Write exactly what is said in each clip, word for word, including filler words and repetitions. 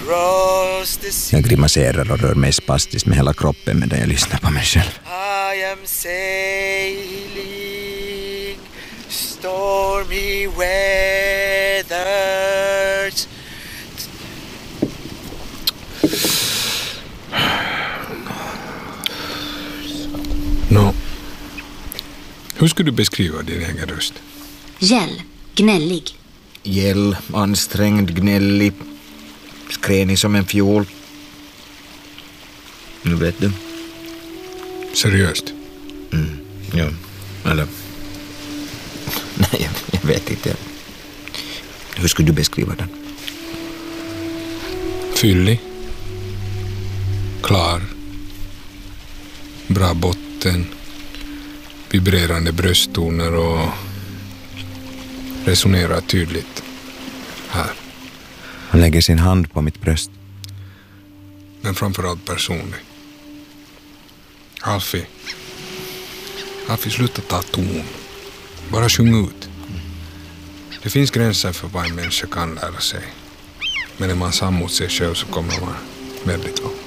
Jag grimaserar och rör mig spastiskt med hela kroppen medan jag lyssnar på mig själv. I am sailing stormy weathers. Nå, hur skulle du beskriva din egen röst? Gäll, gnällig. Gäll, ansträngd, gnällig, skränig som en fiol. Nu vet du. Seriöst? Mm, ja, eller... Nej, jag, jag vet inte. Hur skulle du beskriva den? Fyllig. Klar. Bra botten. Vibrerande brösttoner och resonerar tydligt. Här. Han lägger sin hand på mitt bröst. Men framförallt personlig. Alfie. Alfie, sluta ta ton. Bara sjung ut. Det finns gränser för vad en människa kan lära sig. Men när man samlar mot sig själv så kommer man väldigt långt.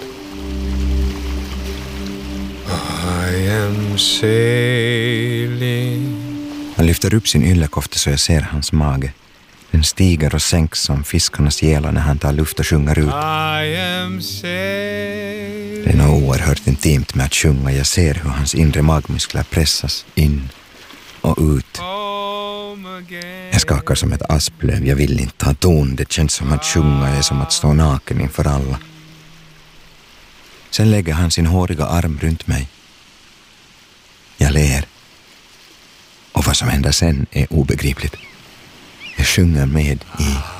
I am sailing. Han lyfter upp sin yllekofta så jag ser hans mage. Den stiger och sänks som fiskarnas gälar när han tar luft och sjunger ut. I am sailing. Det är något oerhört intimt med att sjunga. Jag ser hur hans inre magmuskler pressas in och ut. Jag skakar som ett asplöv. Jag vill inte ha ton. Det känns som att sjunga är som att stå naken inför alla. Sen lägger han sin håriga arm runt mig. Jag ler. Och vad som händer sen är obegripligt. Jag sjunger med i